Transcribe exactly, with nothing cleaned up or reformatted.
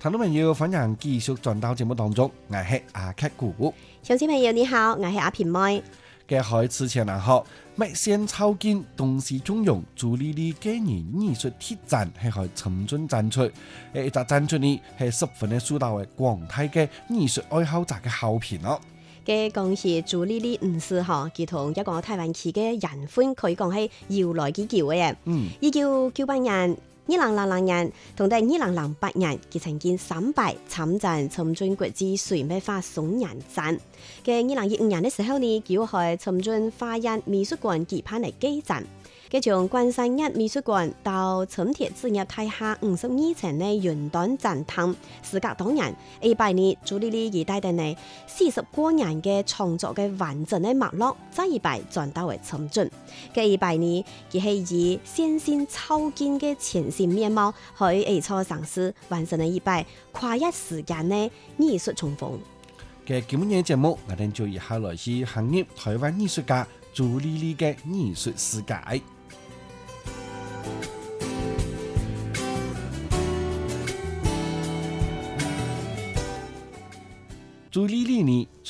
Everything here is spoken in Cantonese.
聽眾朋友，歡迎繼續轉到節目當中，我係阿克古。 小朋友你好，我係阿平妹。 嘅開始前啊，學麥先抄見東西中用朱莉莉嘅人藝術鐵展係可以沉進展出，誒一隻展出呢係十分嘅受到嘅廣大嘅藝術愛好者嘅好評咯。 嘅講是朱莉莉唔是嗬，佢同一個台灣區嘅人婚可以講係由來已久嘅。 嗯， 一九九八年、二零零零年同第二零零八年，佢曾經三敗參戰深圳國際水墨畫雙年展。嘅二零一五年嘅時候呢，佢喺深圳花園美術館舉辦嚟舉展。佢從關山一美術館到深鐵置業大廈五十二層嘅雲端展廳，時隔多年，一百年朱莉莉而帶定嚟四十多年嘅創作嘅完整嘅脈絡，再一擺轉到為深圳。嘅一百年，佢係以先先抽筋嘅前線面貌，去二初嘗試完成咗一擺跨越時間嘅藝術重逢。 嘅今日節目，我哋就以下來是行業台灣藝術家朱莉莉嘅藝術世界。朱莉莉呢，